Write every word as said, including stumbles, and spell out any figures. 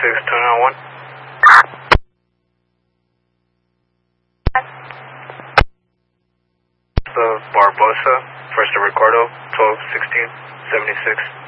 six two nine one. The Barbosa, First of Ricardo, twelve sixteen seventy-six.